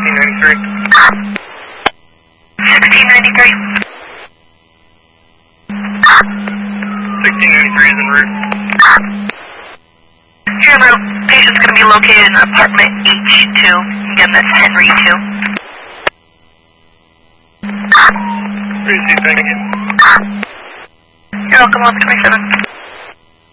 1693. 1693 is en route. Here en route. Patient's going to be located in apartment H2. Again, that's Henry 2. Receive, thank you. You're welcome, 1127.